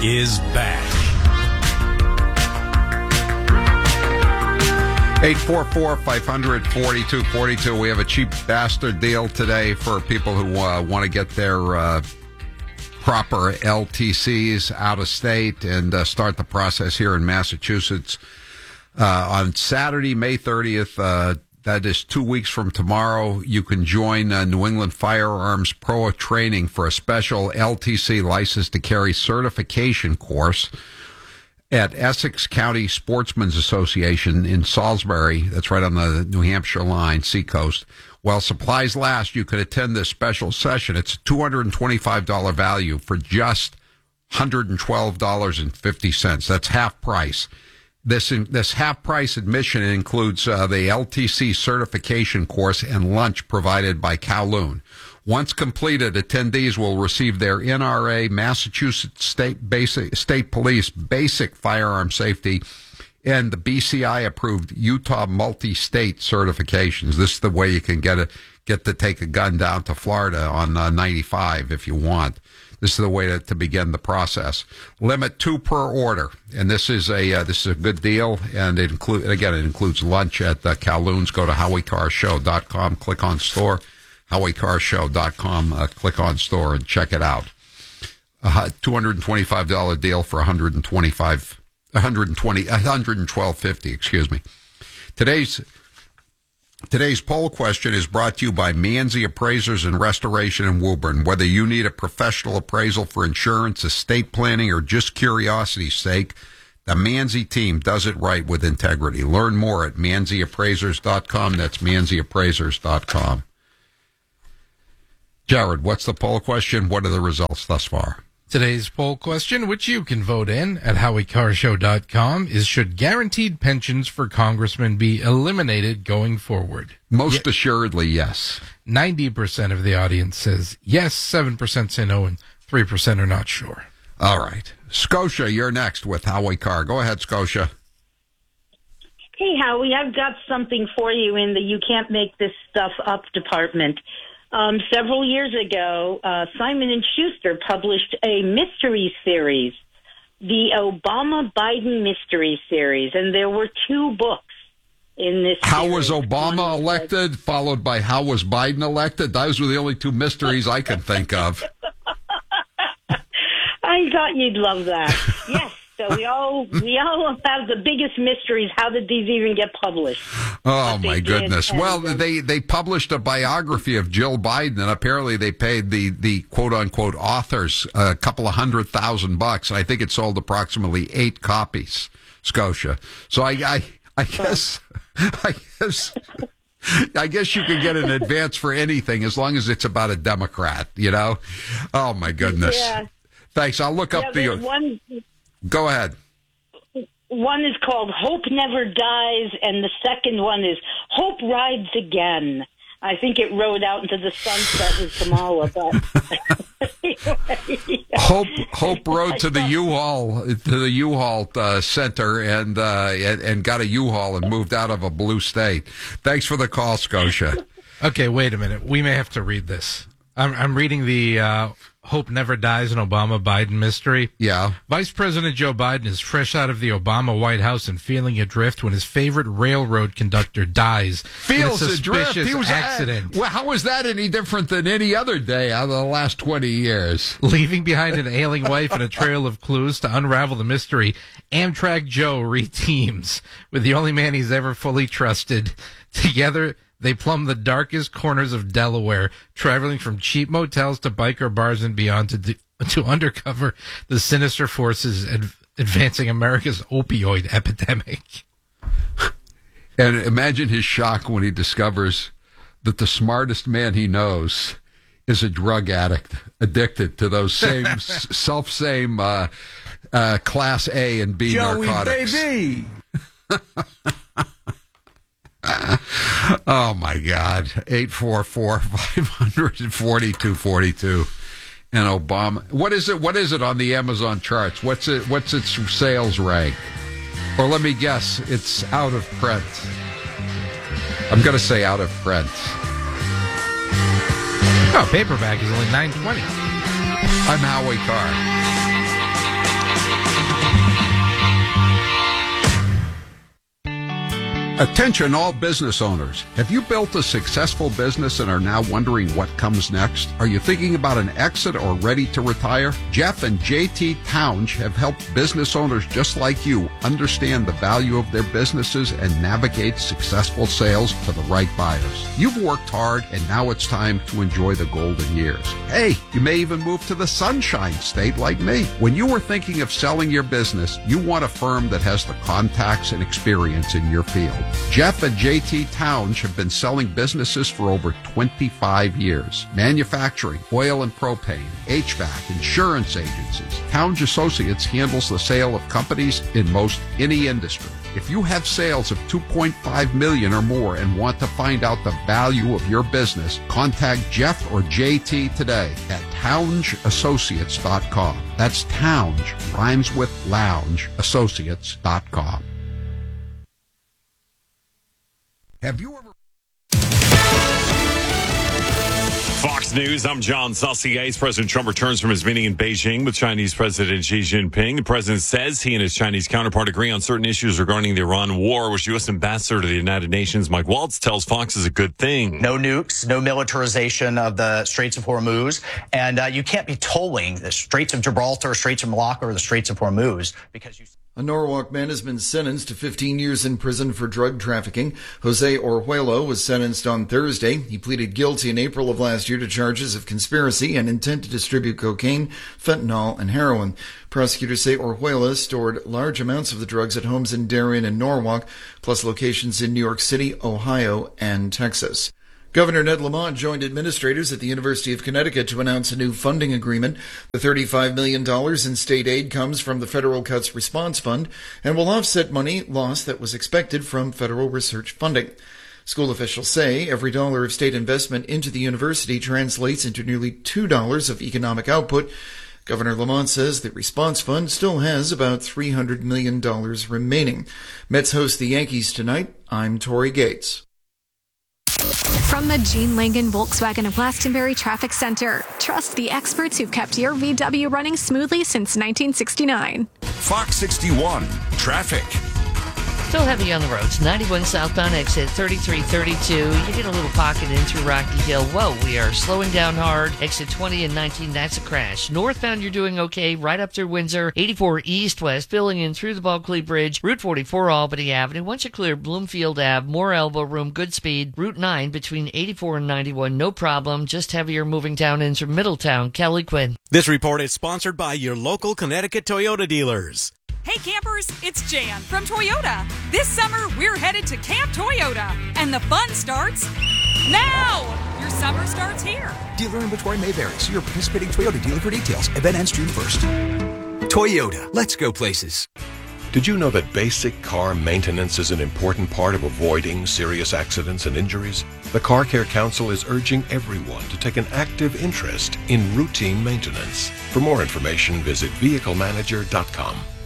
is back. 844-500-4242. We have a cheap bastard deal today for people who want to get their proper LTCs out of state and start the process here in Massachusetts. On Saturday, May 30th, that is 2 weeks from tomorrow, you can join New England Firearms Pro Training for a special LTC license to carry certification course at Essex County Sportsmen's Association in Salisbury. That's right on the New Hampshire line, seacoast. While supplies last, you could attend this special session. It's a $225 value for just $112.50. That's half price. This half price admission includes the LTC certification course and lunch provided by Kowloon. Once completed, attendees will receive their NRA, Massachusetts State Police Basic Firearm Safety, and the BCI-approved Utah Multi-State certifications. This is the way you can get to take a gun down to Florida on 95 if you want. This is the way to begin the process. Limit 2 per order, and this is a good deal. And it includes lunch at Kowloon's. Go to HowieCarShow.com, click on store. HowieCarShow.com, click on store and check it out. $225 deal for $112.50. Excuse me. Today's poll question is brought to you by Manzi Appraisers and Restoration in Woburn. Whether you need a professional appraisal for insurance, estate planning, or just curiosity's sake, the Manzi team does it right with integrity. Learn more at ManziAppraisers.com. That's ManziAppraisers.com. Jared, what's the poll question? What are the results thus far? Today's poll question, which you can vote in at HowieCarShow.com, is should guaranteed pensions for congressmen be eliminated going forward? Most assuredly, yes. 90% of the audience says yes, 7% say no, and 3% are not sure. All right. Scotia, you're next with Howie Carr. Go ahead, Scotia. Hey, Howie, I've got something for you in the You Can't Make This Stuff Up department. Several years ago, Simon & Schuster published a mystery series, the Obama-Biden Mystery Series, and there were 2 books in this How series. was Obama elected, followed by how was Biden elected? Those were the only 2 mysteries I could think of. I thought you'd love that. Yes. So we all have the biggest mysteries. How did these even get published? Oh, my goodness. Well, they published a biography of Jill Biden, and apparently they paid the quote-unquote authors a couple of $100,000, and I think it sold approximately 8 copies, Scotia. So I guess you can get an advance for anything as long as it's about a Democrat, you know? Oh, my goodness. Yeah. Thanks. I'll look up the... One... Go ahead. One is called Hope Never Dies, and the second one is Hope Rides Again. I think it rode out into the sunset with Kamala, but Hope rode to the U-Haul center and got a U-Haul and moved out of a blue state. Thanks for the call, Scotia. Okay, wait a minute. We may have to read this. I'm reading the Hope Never Dies, an Obama-Biden mystery. Yeah. Vice President Joe Biden is fresh out of the Obama White House and feeling adrift when his favorite railroad conductor dies Feels in a adrift. suspicious He was accident. Well, how is that any different than any other day out of the last 20 years? Leaving behind an ailing wife and a trail of clues to unravel the mystery, Amtrak Joe reteams with the only man he's ever fully trusted. Together, they plumb the darkest corners of Delaware, traveling from cheap motels to biker bars and beyond to uncover the sinister forces advancing America's opioid epidemic. And imagine his shock when he discovers that the smartest man he knows is a drug addict, addicted to those same self-same Class A and B Joey, narcotics. baby! Oh, my God. 844-500-4242. And Obama. What is it on the Amazon charts? What's its sales rank? Or let me guess, it's out of print. I'm going to say out of print. Oh, paperback is only $9.20. I'm Howie Carr. Attention all business owners. Have you built a successful business and are now wondering what comes next? Are you thinking about an exit or ready to retire? Jeff and JT Townge have helped business owners just like you understand the value of their businesses and navigate successful sales to the right buyers. You've worked hard and now it's time to enjoy the golden years. Hey, you may even move to the Sunshine State like me. When you were thinking of selling your business, you want a firm that has the contacts and experience in your field. Jeff and JT Townge have been selling businesses for over 25 years. Manufacturing, oil and propane, HVAC, insurance agencies. Townge Associates handles the sale of companies in most any industry. If you have sales of $2.5 million or more and want to find out the value of your business, contact Jeff or JT today at TowngeAssociates.com. That's Townge, rhymes with lounge, associates.com. Have you ever... Fox News, I'm John Saucier. President Trump returns from his meeting in Beijing with Chinese President Xi Jinping. The president says he and his Chinese counterpart agree on certain issues regarding the Iran war, which U.S. Ambassador to the United Nations Mike Waltz tells Fox is a good thing. No nukes, no militarization of the Straits of Hormuz, and you can't be tolling the Straits of Gibraltar, Straits of Malacca, or the Straits of Hormuz because you... A Norwalk man has been sentenced to 15 years in prison for drug trafficking. Jose Orjuelo was sentenced on Thursday. He pleaded guilty in April of last year to charges of conspiracy and intent to distribute cocaine, fentanyl, and heroin. Prosecutors say Orjuelo stored large amounts of the drugs at homes in Darien and Norwalk, plus locations in New York City, Ohio, and Texas. Governor Ned Lamont joined administrators at the University of Connecticut to announce a new funding agreement. The $35 million in state aid comes from the Federal Cuts Response Fund and will offset money lost that was expected from federal research funding. School officials say every dollar of state investment into the university translates into nearly $2 of economic output. Governor Lamont says the response fund still has about $300 million remaining. Mets host the Yankees tonight. I'm Tori Gates. From the Gene Langen Volkswagen of Glastonbury Traffic Center, trust the experts who've kept your VW running smoothly since 1969. Fox 61 Traffic. Still heavy on the roads. 91 southbound exit 3332. You hit a little pocket in through Rocky Hill. Whoa, we are slowing down hard. Exit 20 and 19, that's a crash. Northbound, you're doing okay. Right up through Windsor. 84 east-west, filling in through the Bulkley Bridge. Route 44 Albany Avenue. Once you clear Bloomfield Ave, more elbow room, good speed. Route 9 between 84 and 91, no problem. Just heavier moving down into Middletown. Kelly Quinn. This report is sponsored by your local Connecticut Toyota dealers. Hey campers, it's Jan from Toyota. This summer, we're headed to Camp Toyota, and the fun starts now! Your summer starts here. Dealer inventory may vary. See your participating Toyota dealer for details. Event ends June 1st. Toyota, let's go places. Did you know that basic car maintenance is an important part of avoiding serious accidents and injuries? The Car Care Council is urging everyone to take an active interest in routine maintenance. For more information, visit vehiclemanager.com.